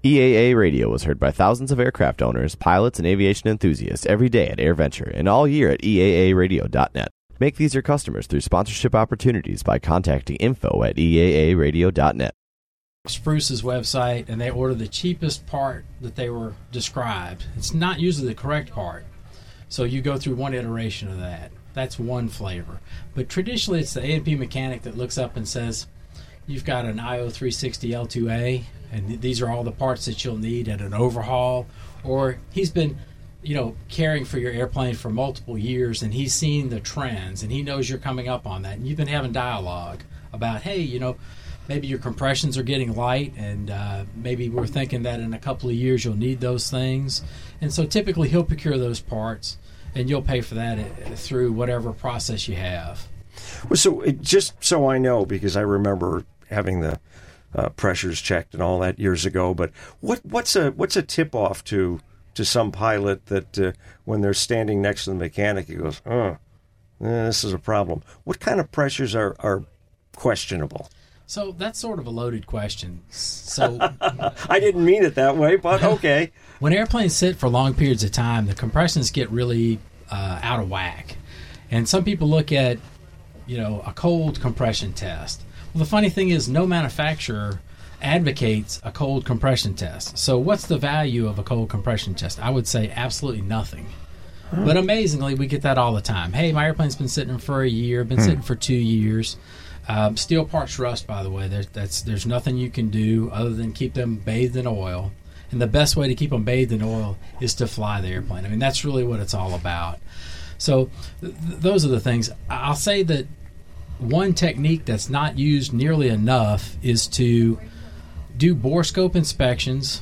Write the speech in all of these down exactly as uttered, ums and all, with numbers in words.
E A A Radio is heard by thousands of aircraft owners, pilots, and aviation enthusiasts every day at AirVenture and all year at E A A radio dot net. Make these your customers through sponsorship opportunities by contacting info at E A A radio dot net. Spruce's website, and they order the cheapest part that they were described. It's not usually the correct part, so you go through one iteration of that. That's one flavor. But traditionally, it's the A and P mechanic that looks up and says, you've got an I O three sixty L two A, and these are all the parts that you'll need at an overhaul. Or he's been, you know, caring for your airplane for multiple years, and he's seen the trends, and he knows you're coming up on that. And you've been having dialogue about, hey, you know, maybe your compressions are getting light, and uh, maybe we're thinking that in a couple of years you'll need those things. And so typically he'll procure those parts, and you'll pay for that through whatever process you have. Well, so it, just so I know, because I remember having the uh, pressures checked and all that years ago, but what what's a what's a tip off to to some pilot that uh, when they're standing next to the mechanic, he goes, "Oh, eh, this is a problem." What kind of pressures are are questionable? So that's sort of a loaded question. So I didn't mean it that way, but okay. When airplanes sit for long periods of time, the compressions get really uh, out of whack. And some people look at, you know, a cold compression test. Well, the funny thing is no manufacturer advocates a cold compression test. So what's the value of a cold compression test? I would say absolutely nothing. Huh. But amazingly, we get that all the time. Hey, my airplane's been sitting for a year, been hmm. sitting for two years. Um, steel parts rust, by the way. There's, that's, there's nothing you can do other than keep them bathed in oil. And the best way to keep them bathed in oil is to fly the airplane. I mean, that's really what it's all about. So th- those are the things. I'll say that one technique that's not used nearly enough is to do bore scope inspections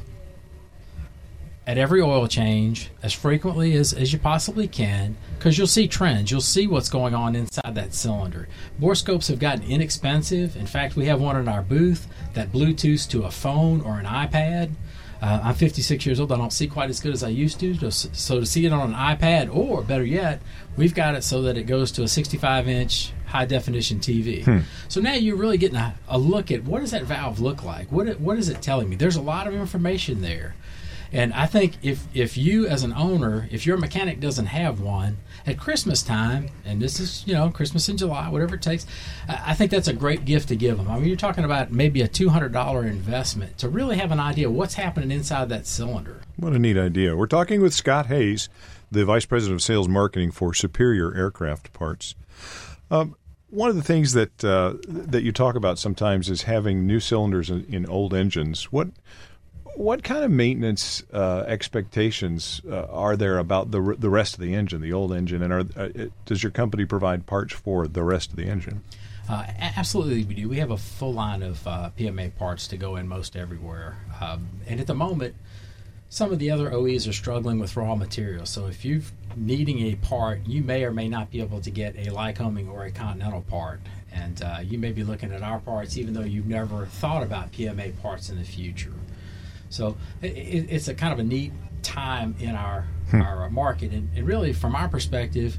at every oil change as frequently as, as you possibly can, because you'll see trends. You'll see what's going on inside that cylinder. Bore scopes have gotten inexpensive. In fact, we have one in our booth that Bluetooths to a phone or an iPad. Uh, I'm fifty-six years old. I don't see quite as good as I used to. So to see it on an iPad, or better yet, we've got it so that it goes to a sixty-five inch high-definition T V. Hmm. So now you're really getting a, a look at what does that valve look like? What What is it telling me? There's a lot of information there. And I think if, if you as an owner, if your mechanic doesn't have one, at Christmas time, and this is, you know, Christmas in July, whatever it takes, I think that's a great gift to give them. I mean, you're talking about maybe a two hundred dollars investment to really have an idea of what's happening inside that cylinder. What a neat idea. We're talking with Scott Hayes, the Vice President of Sales Marketing for Superior Aircraft Parts. Um, one of the things that uh, that you talk about sometimes is having new cylinders in, in old engines. What What kind of maintenance uh, expectations uh, are there about the the rest of the engine, the old engine, and are, uh, does your company provide parts for the rest of the engine? Uh, absolutely, we do. We have a full line of uh, P M A parts to go in most everywhere. Um, and at the moment, some of the other O Es are struggling with raw materials. So if you're needing a part, you may or may not be able to get a Lycoming or a Continental part. And uh, you may be looking at our parts even though you've never thought about P M A parts in the future. So it, it's a kind of a neat time in our hmm. our market, and, and really, from our perspective,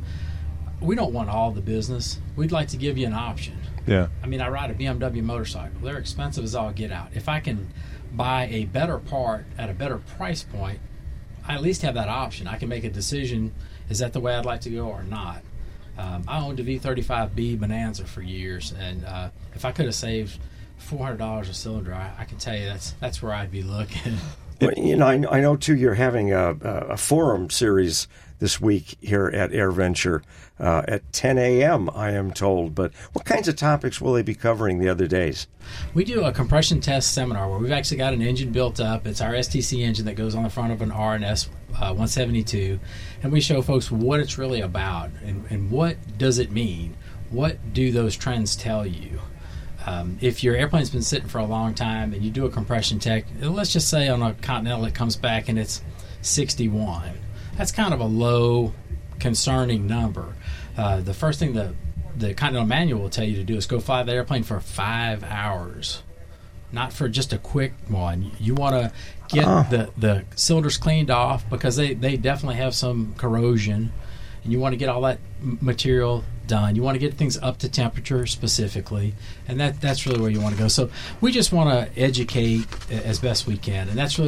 we don't want all the business. We'd like to give you an option. Yeah. I mean, I ride a B M W motorcycle. They're expensive as all get out. If I can buy a better part at a better price point, I at least have that option. I can make a decision: is that the way I'd like to go or not? Um, I owned a V thirty-five B Bonanza for years, and uh, if I could have saved four hundred dollars a cylinder, I, I can tell you that's that's where I'd be looking. Well, you know, I, I know, too, you're having a, a forum series this week here at AirVenture uh, at ten a.m., I am told. But what kinds of topics will they be covering the other days? We do a compression test seminar where we've actually got an engine built up. It's our S T C engine that goes on the front of an R and S uh, one seventy-two. And we show folks what it's really about and, and what does it mean. What do those trends tell you? Um, if your airplane's been sitting for a long time and you do a compression check, let's just say on a Continental it comes back and it's sixty-one. That's kind of a low, concerning number. Uh, the first thing the, the Continental manual will tell you to do is go fly the airplane for five hours, not for just a quick one. You want to get oh. the, the cylinders cleaned off because they, they definitely have some corrosion, and you want to get all that material done. You want to get things up to temperature specifically, and that that's really where you want to go. So we just want to educate as best we can, and that's really